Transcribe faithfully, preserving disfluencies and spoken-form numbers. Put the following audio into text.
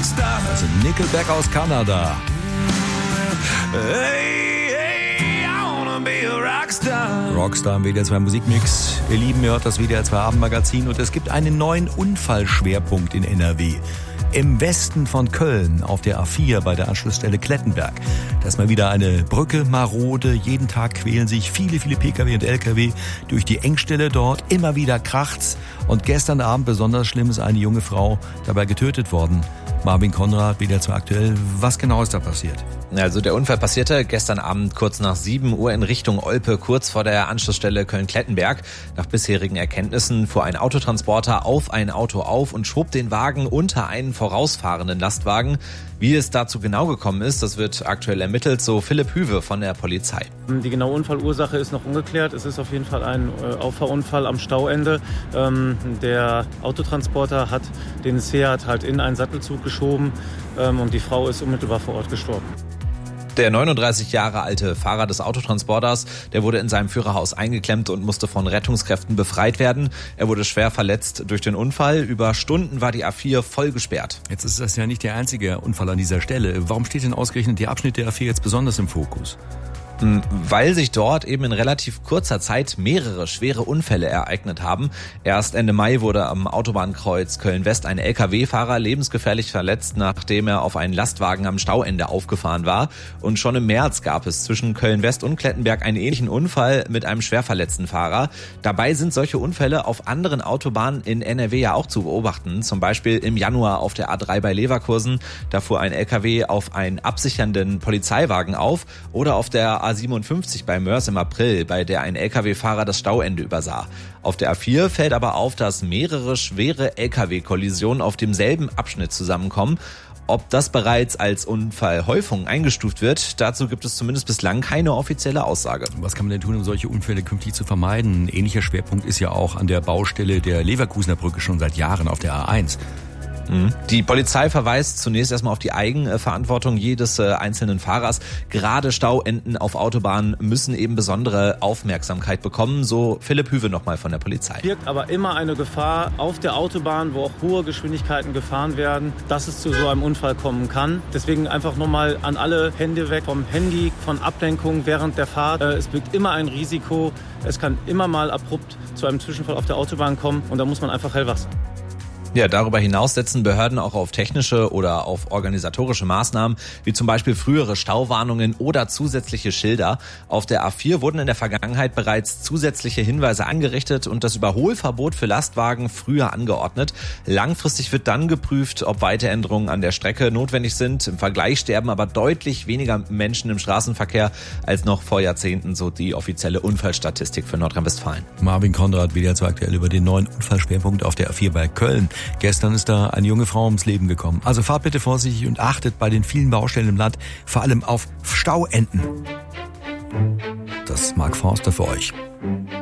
Rockstar. Das sind Nickelback aus Kanada. Hey, hey, I wanna be a Rockstar. Rockstar im W D R zwei Musikmix. Ihr Lieben, ihr hört das W D R zwei Abendmagazin und es gibt einen neuen Unfallschwerpunkt in N R W. Im Westen von Köln auf der A vier bei der Anschlussstelle Klettenberg. Da ist mal wieder eine Brücke marode. Jeden Tag quälen sich viele, viele Pkw und Lkw durch die Engstelle dort. Immer wieder kracht's. Und gestern Abend besonders schlimm ist eine junge Frau dabei getötet worden. Marvin Konrad, W D R zwei aktuell. Was genau ist da passiert? Also der Unfall passierte gestern Abend kurz nach sieben Uhr in Richtung Olpe, kurz vor der Anschlussstelle Köln-Klettenberg. Nach bisherigen Erkenntnissen fuhr ein Autotransporter auf ein Auto auf und schob den Wagen unter einen vorausfahrenden Lastwagen. Wie es dazu genau gekommen ist, das wird aktuell ermittelt, so Philipp Hüwe von der Polizei. Die genaue Unfallursache ist noch ungeklärt. Es ist auf jeden Fall ein äh, Auffahrunfall am Stauende. Ähm, der Autotransporter hat den Seat halt in einen Sattelzug geschoben ähm, und die Frau ist unmittelbar vor Ort gestorben. Der neununddreißig Jahre alte Fahrer des Autotransporters, der wurde in seinem Führerhaus eingeklemmt und musste von Rettungskräften befreit werden. Er wurde schwer verletzt durch den Unfall. Über Stunden war die A vier voll gesperrt. Jetzt ist das ja nicht der einzige Unfall an dieser Stelle. Warum steht denn ausgerechnet der Abschnitt der A vier jetzt besonders im Fokus? Weil sich dort eben in relativ kurzer Zeit mehrere schwere Unfälle ereignet haben. Erst Ende Mai wurde am Autobahnkreuz Köln-West ein Lkw-Fahrer lebensgefährlich verletzt, nachdem er auf einen Lastwagen am Stauende aufgefahren war. Und schon im März gab es zwischen Köln-West und Klettenberg einen ähnlichen Unfall mit einem schwer verletzten Fahrer. Dabei sind solche Unfälle auf anderen Autobahnen in N R W ja auch zu beobachten. Zum Beispiel im Januar auf der A drei bei Leverkusen. Da fuhr ein Lkw auf einen absichernden Polizeiwagen auf. Oder auf der A siebenundfünfzig bei Mörs im April, bei der ein Lkw-Fahrer das Stauende übersah. Auf der A vier fällt aber auf, dass mehrere schwere Lkw-Kollisionen auf demselben Abschnitt zusammenkommen. Ob das bereits als Unfallhäufung eingestuft wird, dazu gibt es zumindest bislang keine offizielle Aussage. Was kann man denn tun, um solche Unfälle künftig zu vermeiden? Ein ähnlicher Schwerpunkt ist ja auch an der Baustelle der Leverkusener Brücke schon seit Jahren auf der A eins. Die Polizei verweist zunächst erstmal auf die Eigenverantwortung jedes einzelnen Fahrers. Gerade Stauenden auf Autobahnen müssen eben besondere Aufmerksamkeit bekommen, so Philipp Hüwe nochmal von der Polizei. Es birgt aber immer eine Gefahr auf der Autobahn, wo auch hohe Geschwindigkeiten gefahren werden, dass es zu so einem Unfall kommen kann. Deswegen einfach nochmal an alle Hände weg vom Handy, von Ablenkung während der Fahrt. Es birgt immer ein Risiko. Es kann immer mal abrupt zu einem Zwischenfall auf der Autobahn kommen und da muss man einfach hellwach sein. Ja, darüber hinaus setzen Behörden auch auf technische oder auf organisatorische Maßnahmen, wie zum Beispiel frühere Stauwarnungen oder zusätzliche Schilder. Auf der A vier wurden in der Vergangenheit bereits zusätzliche Hinweise angerichtet und das Überholverbot für Lastwagen früher angeordnet. Langfristig wird dann geprüft, ob weitere Änderungen an der Strecke notwendig sind. Im Vergleich sterben aber deutlich weniger Menschen im Straßenverkehr als noch vor Jahrzehnten, so die offizielle Unfallstatistik für Nordrhein-Westfalen. Marvin Konrad, W D R zwei aktuell über den neuen Unfallschwerpunkt auf der A vier bei Köln. Gestern ist da eine junge Frau ums Leben gekommen. Also fahrt bitte vorsichtig und achtet bei den vielen Baustellen im Land vor allem auf Stauenden. Das ist Mark Forster für euch.